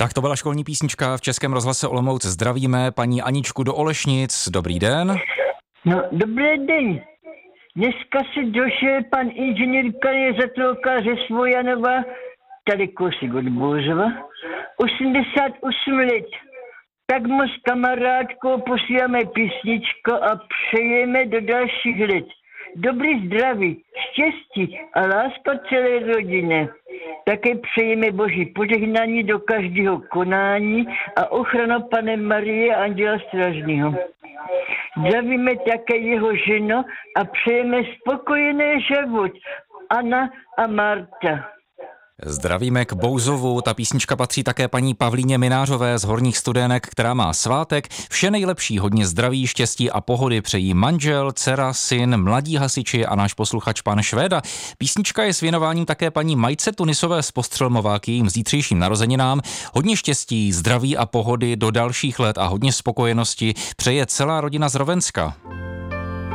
Tak to byla školní písnička v Českém rozhlase Olomouc. Zdravíme paní Aničku do Olešnic. Dobrý den. No, dobrý den. Dneska se došel pan inženýr kanalizatorka ze Svojanova, tady kousek od Bouzova, 88 let. Tak mu s kamarádkou posíláme písničku a přejeme do dalších let. Dobrý zdraví, štěstí a láska celé rodině. Také přejeme Boží požehnání do každého konání a ochranu Panny Marie a Anděla Strážného. Zdravíme také jeho ženu a přejeme spokojený život. Anna a Marta. Zdravíme k Bouzovu. Ta písnička patří také paní Pavlíně Minářové z Horních Studenek, která má svátek. Vše nejlepší, hodně zdraví, štěstí a pohody přejí manžel, dcera, syn, mladí hasiči a náš posluchač pan Švéda. Písnička je s věnováním také paní Majce Tunisové z Postřelmova k jejím zítřejším narozeninám. Hodně štěstí, zdraví a pohody do dalších let a hodně spokojenosti přeje celá rodina z Rovenska.